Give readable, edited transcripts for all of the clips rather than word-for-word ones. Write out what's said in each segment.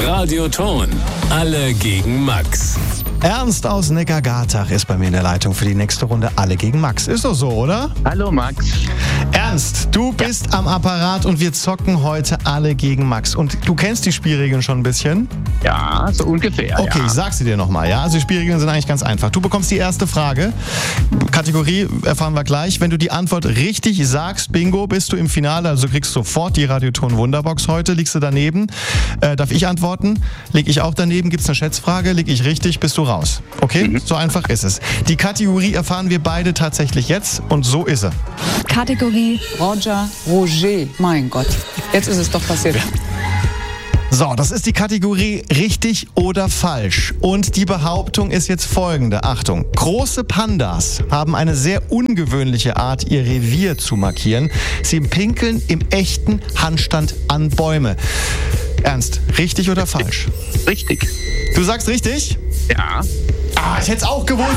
Radioton. Alle gegen Max. Ernst aus Neckargartach ist bei mir in der Leitung für die nächste Runde Alle gegen Max. Ist doch so, oder? Hallo Max. Ernst, du bist am Apparat und wir zocken heute Alle gegen Max. Und du kennst die Spielregeln schon ein bisschen? Ja, so ungefähr. Okay, ja. ich sag sie dir nochmal, ja? Also die Spielregeln sind eigentlich ganz einfach. Du bekommst die erste Frage. Kategorie erfahren wir gleich. Wenn du die Antwort richtig sagst, bingo, bist du im Finale. Also kriegst sofort die Radioton Wunderbox heute. Liegst du daneben? Darf ich antworten? Leg ich auch daneben? Gibt's eine Schätzfrage? Leg ich richtig? Bist du raus. Okay? So einfach ist es. Die Kategorie erfahren wir beide tatsächlich jetzt und so ist sie. Kategorie Roger. Mein Gott, jetzt ist es doch passiert. So, das ist die Kategorie richtig oder falsch. Und die Behauptung ist jetzt folgende. Achtung, große Pandas haben eine sehr ungewöhnliche Art, ihr Revier zu markieren. Sie pinkeln im echten Handstand an Bäume. Ernst, richtig oder falsch? Richtig. Du sagst richtig? Ja. Ich hätte es auch gewusst.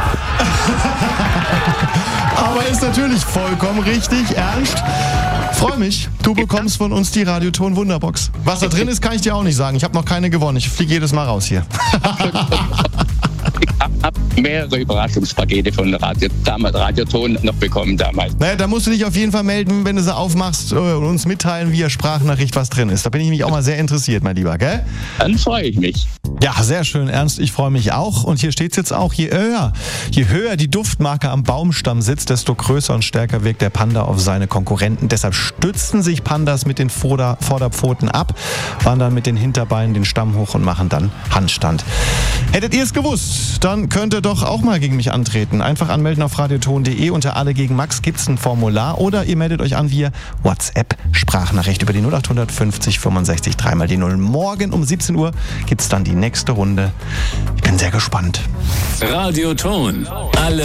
Aber ist natürlich vollkommen richtig, Ernst. Freu mich, du bekommst von uns die Radioton Wunderbox. Was da drin ist, kann ich dir auch nicht sagen. Ich habe noch keine gewonnen. Ich fliege jedes Mal raus hier. Ich habe mehrere Überraschungspakete von Radioton noch bekommen damals. Naja, da musst du dich auf jeden Fall melden, wenn du sie aufmachst und uns mitteilen via Sprachnachricht, was drin ist. Da bin ich nämlich auch mal sehr interessiert, mein Lieber, gell? Dann freue ich mich. Ja, sehr schön, Ernst. Ich freue mich auch. Und hier steht es jetzt auch, je höher die Duftmarke am Baumstamm sitzt, desto größer und stärker wirkt der Panda auf seine Konkurrenten. Deshalb stützen sich Pandas mit den Vorderpfoten ab, wandern mit den Hinterbeinen den Stamm hoch und machen dann Handstand. Hättet ihr es gewusst, dann könnt ihr doch auch mal gegen mich antreten. Einfach anmelden auf radioton.de. Unter Alle gegen Max gibt es ein Formular oder ihr meldet euch an via WhatsApp Sprachnachricht über die 0850 65 3 die 0. Morgen um 17 Uhr gibt es dann die nächste Runde. Ich bin sehr gespannt. Radioton. Alle